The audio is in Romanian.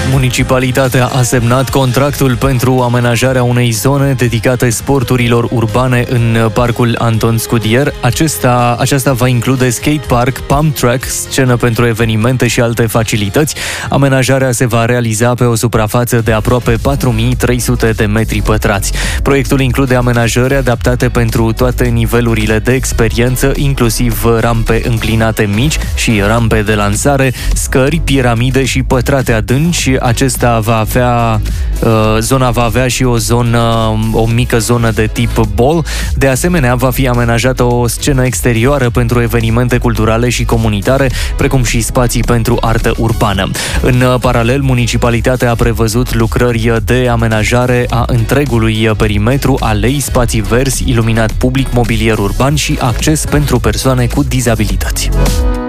Municipalitatea a semnat contractul pentru amenajarea unei zone dedicate sporturilor urbane în parcul Anton Scudier. Aceasta va include skatepark, pump track, scenă pentru evenimente și alte facilități. Amenajarea se va realiza pe o suprafață de aproape 4300 de metri pătrați. Proiectul include amenajări adaptate pentru toate nivelurile de experiență, inclusiv rampe înclinate mici și rampe de lansare, scări, piramide și pătrate adânci. Zona va avea și o mică zonă de tip ball. De asemenea, va fi amenajată o scenă exterioară pentru evenimente culturale și comunitare, precum și spații pentru artă urbană. În paralel, municipalitatea a prevăzut lucrări de amenajare a întregului perimetru, alei, spații verzi, iluminat public, mobilier urban și acces pentru persoane cu dizabilități.